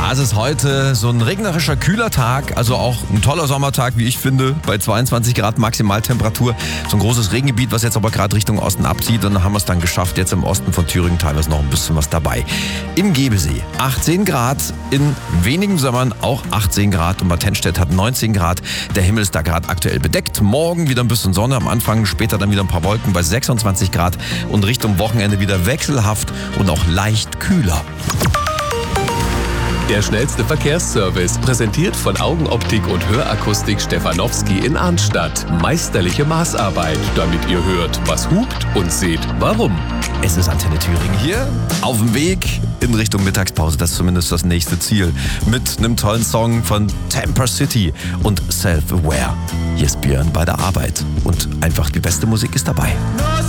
Ja, es ist heute so ein regnerischer, kühler Tag, also auch ein toller Sommertag, wie ich finde, bei 22 Grad Maximaltemperatur. So ein großes Regengebiet, was jetzt aber gerade Richtung Osten abzieht, und dann haben wir es dann geschafft, jetzt im Osten von Thüringen teilweise noch ein bisschen was dabei. Im Gebesee 18 Grad, in wenigen Sommern auch 18 Grad und Bad Tennstedt hat 19 Grad. Der Himmel ist da gerade aktuell bedeckt. Morgen wieder ein bisschen Sonne am Anfang, später dann wieder ein paar Wolken bei 26 Grad und Richtung Wochenende wieder wechselhaft und auch leicht kühler. Der schnellste Verkehrsservice, präsentiert von Augenoptik und Hörakustik Stefanowski in Arnstadt. Meisterliche Maßarbeit, damit ihr hört, was hupt, und seht, warum. Es ist Antenne Thüringen hier, auf dem Weg in Richtung Mittagspause. Das ist zumindest das nächste Ziel. Mit einem tollen Song von Tamper City und Self-Aware. Hier ist Björn bei der Arbeit. Und einfach die beste Musik ist dabei.